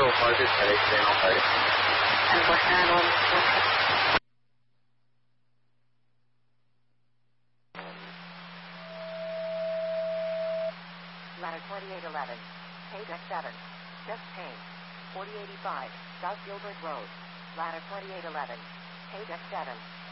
Market, headache, channel, headache. And what's that on? Ladder 2811, Paydeck 7, Just Pain, 4085, South Gilbert Road, Ladder 2811, Paydeck 7.